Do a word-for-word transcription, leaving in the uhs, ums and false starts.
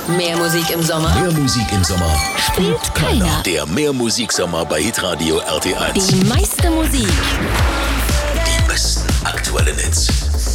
Mehr Musik im Sommer? Mehr Musik im Sommer Spielt keiner. Der Mehr Musik Sommer bei Hitradio R T eins. Die meiste Musik